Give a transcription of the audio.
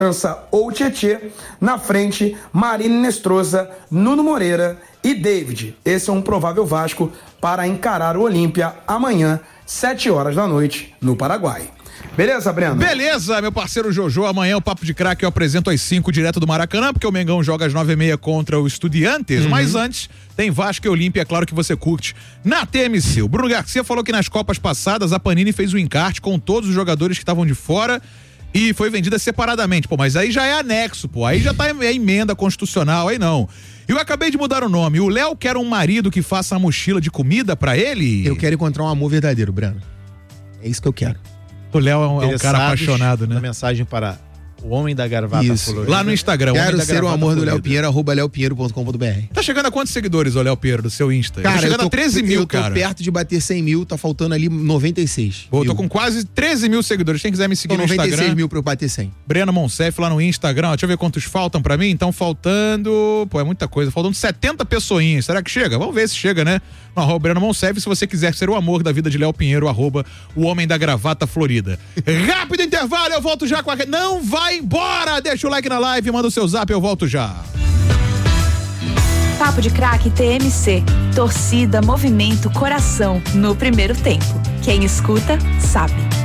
ou Tietê, na frente, Marine Nestrosa, Nuno Moreira e David. Esse é um provável Vasco para encarar o Olímpia amanhã, 7h, no Paraguai. Beleza, Breno? Beleza, meu parceiro Jojo. Amanhã o Papo de Craque eu apresento às 5 direto do Maracanã, porque o Mengão joga às 9h30 contra o Estudiantes. Mas antes, tem Vasco e Olímpia, é claro que você curte na TMC. O Bruno Garcia falou que nas Copas passadas a Panini fez o encarte com todos os jogadores que estavam de fora e foi vendida separadamente. Pô, mas aí já é anexo, pô. Aí já tá emenda constitucional, aí não. Eu acabei de mudar o nome. O Léo quer um marido que faça a mochila de comida pra ele? Eu quero encontrar um amor verdadeiro, Breno. É isso que eu quero. O Léo é um cara apaixonado, né? Uma mensagem para o Homem da Gravata Florida. Lá no Instagram. Quero ser o amor do Léo Pinheiro, @leopinheiro.com.br. Tá chegando a quantos seguidores, ô Léo Pinheiro, do seu Insta? Cara, tá chegando a 13 mil, cara. Eu tô perto de bater 100 mil, tá faltando ali 96. Pô, eu tô com quase 13 mil seguidores. Quem quiser me seguir no Instagram. 96 mil pra eu bater 100. Breno Monsef lá no Instagram. Deixa eu ver quantos faltam pra mim. Então faltando... Pô, é muita coisa. Faltando 70 pessoinhas. Será que chega? Vamos ver se chega, né? No @Breno Monsef. Se você quiser ser o amor da vida de Léo Pinheiro, @o Homem da Gravata Florida. Rápido intervalo, eu volto já com a... Não vai embora! Deixa o like na live, manda o seu zap, eu volto já. Papo de Craque TMC. Torcida, movimento, coração no primeiro tempo. Quem escuta, sabe.